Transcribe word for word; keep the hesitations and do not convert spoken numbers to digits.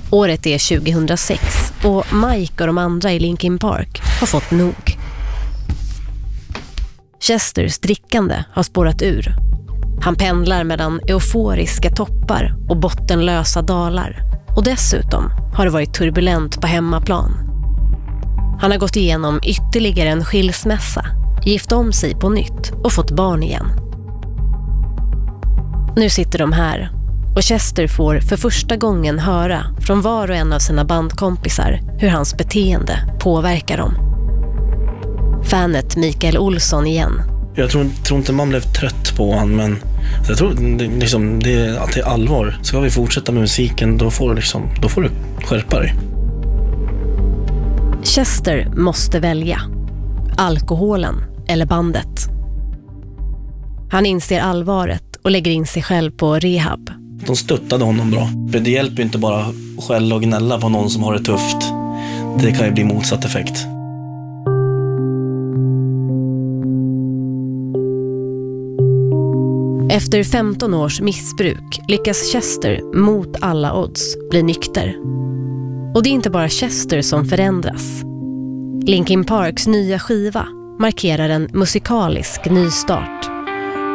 Året är tjugohundrasex och Mike och de andra i Linkin Park har fått nog. Chesters drickande har spårat ur. Han pendlar mellan euforiska toppar och bottenlösa dalar. Och dessutom har det varit turbulent på hemmaplan. Han har gått igenom ytterligare en skilsmässa, gift om sig på nytt och fått barn igen. Nu sitter de här och Chester får för första gången höra från var och en av sina bandkompisar hur hans beteende påverkar dem. Fanet Mikael Olsson igen. Jag tror, tror inte man blev trött på han, men jag tror det, liksom, det, att det är allvar. Ska vi fortsätta med musiken, då får du, liksom, då får du skärpa dig. Chester måste välja. Alkoholen eller bandet. Han inser allvaret och lägger in sig själv på rehab. De stöttade honom bra. Det hjälper ju inte bara att skälla och gnälla på någon som har det tufft. Det kan ju bli motsatt effekt. Efter femton års missbruk lyckas Chester mot alla odds bli nykter. Och det är inte bara Chester som förändras. Linkin Parks nya skiva markerar en musikalisk nystart.